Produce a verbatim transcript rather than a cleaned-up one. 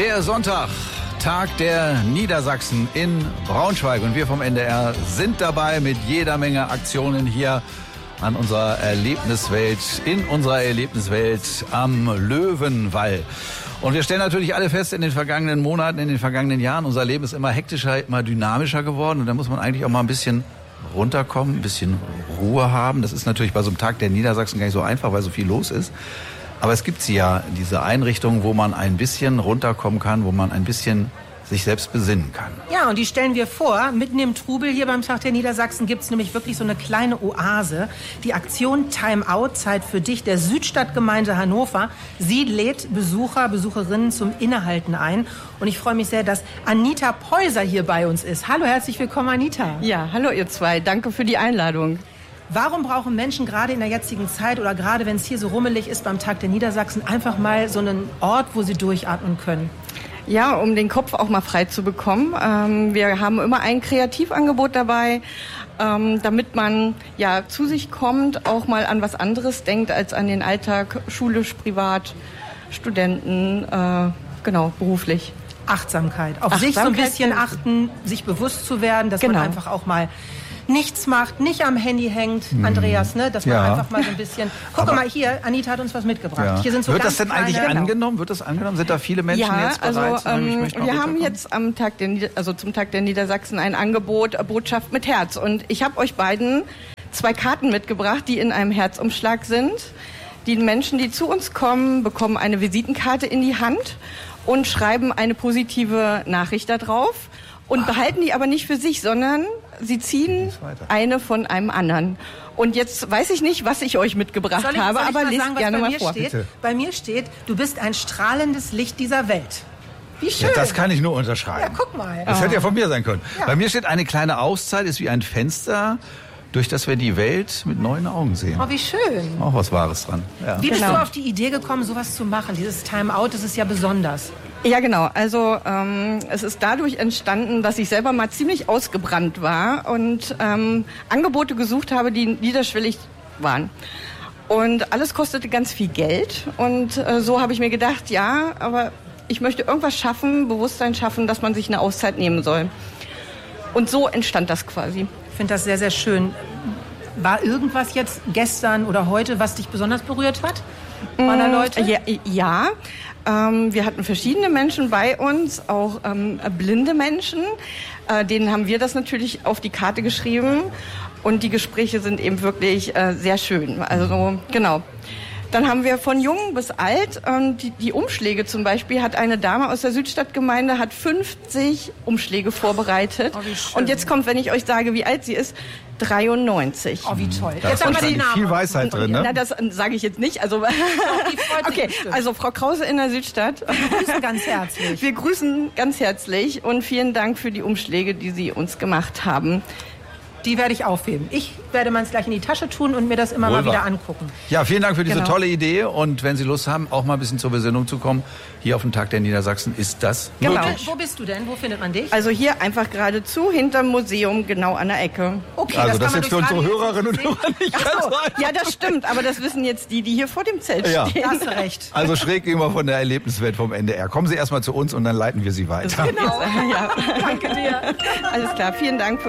Der Sonntag, Tag der Niedersachsen in Braunschweig. Und wir vom N D R sind dabei mit jeder Menge Aktionen hier an unserer Erlebniswelt, in unserer Erlebniswelt am Löwenwall. Und wir stellen natürlich alle fest, in den vergangenen Monaten, in den vergangenen Jahren, unser Leben ist immer hektischer, immer dynamischer geworden. Und da muss man eigentlich auch mal ein bisschen runterkommen, ein bisschen Ruhe haben. Das ist natürlich bei so einem Tag der Niedersachsen gar nicht so einfach, weil so viel los ist. Aber es gibt sie ja, diese Einrichtungen, wo man ein bisschen runterkommen kann, wo man ein bisschen sich selbst besinnen kann. Ja, und die stellen wir vor. Mitten im Trubel hier beim Tag der Niedersachsen gibt es nämlich wirklich so eine kleine Oase. Die Aktion Time Out, Zeit für dich, der Südstadtgemeinde Hannover. Sie lädt Besucher, Besucherinnen zum Innehalten ein. Und ich freue mich sehr, dass Anita Peuser hier bei uns ist. Hallo, herzlich willkommen, Anita. Ja, hallo ihr zwei. Danke für die Einladung. Warum brauchen Menschen gerade in der jetzigen Zeit oder gerade wenn es hier so rummelig ist beim Tag der Niedersachsen einfach mal so einen Ort, wo sie durchatmen können? Ja, um den Kopf auch mal frei zu bekommen. Ähm, wir haben immer ein Kreativangebot dabei, ähm, damit man ja zu sich kommt, auch mal an was anderes denkt als an den Alltag, schulisch, privat, Studenten, äh, genau, beruflich. Achtsamkeit. Auf Achtsamkeit, sich so ein bisschen achten, sich bewusst zu werden, dass genau. man einfach auch mal nichts macht, nicht am Handy hängt, Andreas, ne? Dass man Ja. einfach mal so ein bisschen... Guck Aber mal hier, Anita hat uns was mitgebracht. Ja. Hier sind so Wird ganz das denn eigentlich kleine, angenommen? Wird das angenommen? Sind da viele Menschen Ja, jetzt bereit? also zu sagen, ich ähm, möchte mal wir haben runterkommen? jetzt am Tag der Nieder- also zum Tag der Niedersachsen ein Angebot äh, Botschaft mit Herz und ich habe euch beiden zwei Karten mitgebracht, die in einem Herzumschlag sind. Die Menschen, die zu uns kommen, bekommen eine Visitenkarte in die Hand und schreiben eine positive Nachricht da drauf und behalten die aber nicht für sich, sondern sie ziehen eine von einem anderen. Und jetzt weiß ich nicht, was ich euch mitgebracht Soll ich, habe, soll ich aber mal lest sagen, was gerne bei mal mir vor. steht? Bitte. Bei mir steht, du bist ein strahlendes Licht dieser Welt. Wie schön. Ja, das kann ich nur unterschreiben. Ja, guck mal. Das hätte ja von mir sein können. Ja. Bei mir steht, eine kleine Auszeit ist wie ein Fenster, durch das wir die Welt mit neuen Augen sehen. Oh, wie schön. Auch was Wahres dran. Ja. Wie bist Genau. du auf die Idee gekommen, sowas zu machen? Dieses Time Out, das ist ja besonders. Ja, genau. Also ähm, es ist dadurch entstanden, dass ich selber mal ziemlich ausgebrannt war und ähm, Angebote gesucht habe, die niederschwellig waren. Und alles kostete ganz viel Geld. Und äh, so habe ich mir gedacht, ja, aber ich möchte irgendwas schaffen, Bewusstsein schaffen, dass man sich eine Auszeit nehmen soll. Und so entstand das quasi. Ich finde das sehr, sehr schön. War irgendwas jetzt gestern oder heute, was dich besonders berührt hat? Waren da Leute? Ja, ja. Ähm, wir hatten verschiedene Menschen bei uns, auch ähm, blinde Menschen. Äh, denen haben wir das natürlich auf die Karte geschrieben. Und die Gespräche sind eben wirklich äh, sehr schön. Also, genau. Dann haben wir von jung bis alt, ähm, die, die Umschläge zum Beispiel, hat eine Dame aus der Südstadtgemeinde, hat fünfzig Umschläge vorbereitet. Oh, wie schön. Und jetzt kommt, wenn ich euch sage, wie alt sie ist, dreiundneunzig. Oh, wie toll. Da Jetzt ist sagen wir die wahrscheinlich viel Namen. Weisheit drin, ne? Na, das äh, sage ich jetzt nicht. Also, die freut sich okay, bestimmt. also Frau Krause in der Südstadt. Wir grüßen ganz herzlich. Wir grüßen ganz herzlich und vielen Dank für die Umschläge, die Sie uns gemacht haben. Die werde ich aufheben. Ich werde meins gleich in die Tasche tun und mir das immer Wohl mal wieder wahr. angucken. Ja, vielen Dank für diese Genau. tolle Idee. Und wenn Sie Lust haben, auch mal ein bisschen zur Besinnung zu kommen, hier auf dem Tag der Niedersachsen ist das Genau. möglich. Wo bist du denn? Wo findet man dich? Also hier einfach geradezu hinterm Museum, genau an der Ecke. Okay, Also das, kann man jetzt für durchs unsere Radio Hörerinnen und sehen. Hörer nicht Ach ganz so, einfach. ja, das stimmt, aber das wissen jetzt die, die hier vor dem Zelt Ja. stehen. Da hast du recht. Also schräg gegenüber von der Erlebniswelt vom N D R. Kommen Sie erstmal zu uns und dann leiten wir Sie weiter. Genau. Ja. Danke dir. Alles klar, vielen Dank. Für